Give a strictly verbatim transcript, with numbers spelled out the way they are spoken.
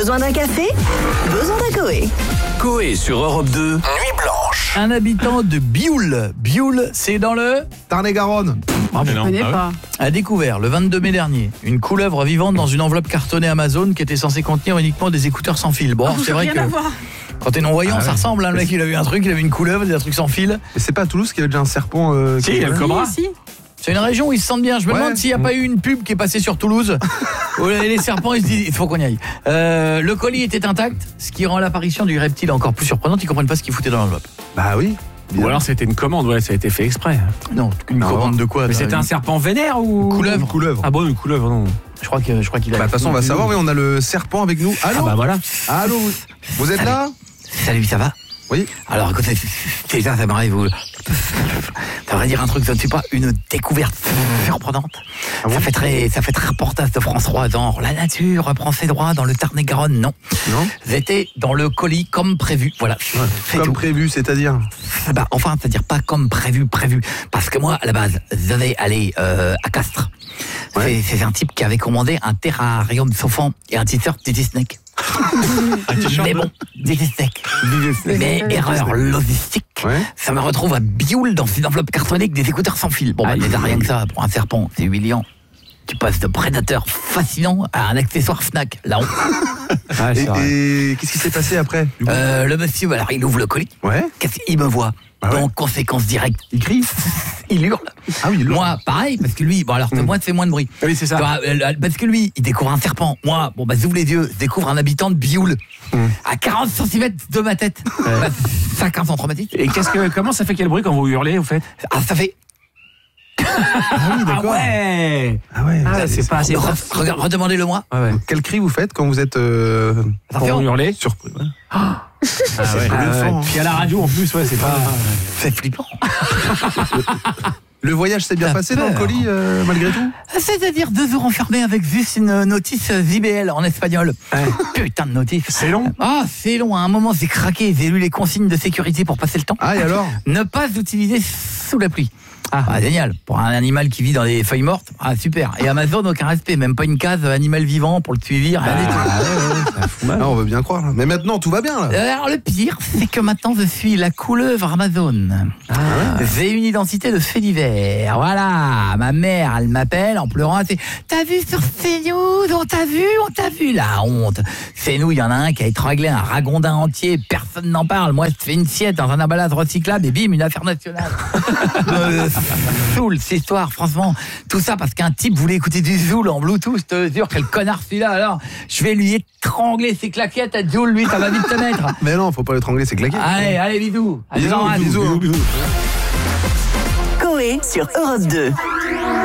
Besoin d'un café? Besoin d'un Coé. Coé sur Europe deux, Nuit Blanche. Un habitant de Bioul, Bioul, c'est dans le Tarn-et-Garonne. Bravo. Je connais pas. A découvert le vingt-deux mai dernier une couleuvre vivante dans une enveloppe cartonnée Amazon qui était censée contenir uniquement des écouteurs sans fil. Bon, c'est vrai que quand t'es non-voyant, Ah ça ouais. ressemble. Hein, le mec, il a vu un truc, il a vu une couleuvre, des trucs sans fil. Et c'est pas à Toulouse qu'il y avait déjà un serpent euh, Si, qui- il y a le cobra. Si, si. C'est une région où ils se sentent bien. Je me Ouais. demande s'il n'y a pas eu une pub qui est passée sur Toulouse. Où les serpents, ils se disent, il faut qu'on y aille. Euh, le colis était intact, ce qui rend l'apparition du reptile encore plus surprenante. Ils comprennent pas ce qu'il foutait dans l'enveloppe. Bah oui. Ou alors c'était une commande, ouais, ça a été fait exprès. Non, une Non, commande de quoi? Mais t'as c'était une- un serpent vénère ou couleuvre. Couleuvre. Ah bon, une couleuvre, non. Je crois que je crois qu'il a. Bah, de toute façon, on va savoir, mais on a le serpent avec nous. Allô Ah bah voilà. Allô Vous êtes là? Salut, ça va? Oui. Alors écoutez, déjà ça m'arrive, vous... ça va dire un truc, ça ne suis pas une découverte surprenante. Ah bon Ça fait très ça fait très reportage de France trois, genre la nature reprend ses droits dans le Tarn-et-Garonne, non. Non. J'étais dans le colis comme prévu, voilà. C'est Comme tout. prévu, c'est-à-dire Bah, enfin, c'est-à-dire pas comme prévu, prévu. Parce que moi, à la base, je devais aller euh, à Castres. Ouais. C'est, c'est un type qui avait commandé un terrarium chauffant et un t-shirt Didi Snake. Mais bon, Didi Snake. Mais erreur logistique. Ouais. Ça me retrouve à Bioul dans une enveloppe cartonnée avec des écouteurs sans fil. Bon, bah, Aïe. déjà rien que ça, pour un serpent, c'est humiliant. Tu passes de prédateur fascinant à un accessoire Fnac. Là, on... Ah, c'est Et, vrai. et qu'est-ce qui s'est passé après du coup euh, le monsieur, alors, il ouvre le colis. Ouais. Qu'est-ce qu'il me voit? Ah ouais. Donc, conséquence directe. Il crie. Il hurle. Ah oui, il hurle. Moi, pareil, parce que lui, bon alors, moi, ça fait moins de bruit. Oui, c'est ça. Tu vois, euh, parce que lui, il découvre un serpent. Moi, bon, bah, j'ouvre les yeux, je découvre un habitant de Bioul. Mm. À quarante centimètres de ma tête. Bah, cinquante centimètres. Et qu'est-ce que, comment ça fait quel bruit quand vous hurlez, au fait? Ah, ça fait. Ah oui, Ah d'accord. ouais. Ah ouais. Ah, c'est pas assez. Re- regarde, redemandez-le-moi. Ouais, ouais. Quel cri vous faites quand vous êtes euh, Ça Quand fait vous honte. hurlez. surpris ouais. Ah ouais. bluffant, Ah ouais. hein. Puis à la radio en plus, ouais, c'est pas. C'est flippant. Le voyage s'est bien T'as passé dans le peur. colis euh, malgré tout? C'est-à-dire deux jours enfermés avec juste une notice Z B L en espagnol. Putain de notice. C'est long. Ah, c'est long. À un moment, j'ai craqué. J'ai lu les consignes de sécurité pour passer le temps. Ah et alors? Ne pas utiliser sous la pluie. Ah, ah, génial. Pour un animal qui vit dans des feuilles mortes, ah super. Et Amazon, aucun respect, même pas une case animal vivant pour le suivi, rien du tout. Ah, on veut bien croire. Là. Mais maintenant tout va bien là. Alors le pire, c'est que maintenant je suis la couleuvre Amazon. J'ai une identité de fait divers. Voilà, ma mère, elle m'appelle en pleurant. Elle fait, t'as vu sur CNews? On t'a vu, on t'a vu, la honte. C'est nous, il y en a un qui a étranglé un ragondin entier, personne n'en parle. Moi, je fais une sieste dans un emballage recyclable et bim, une affaire nationale. euh, Zoul, cette histoire, franchement, tout ça parce qu'un type voulait écouter du Zoul en Bluetooth. Je te jure, quel connard celui-là. Alors, je vais lui étrangler ses claquettes à Zoul, lui, ça va vite te mettre. Mais non, faut pas l'étrangler, c'est claqué. Allez, allez, bisous. Allez, Bisous, j'embrasse. bisous, hein. Coé sur Europe deux.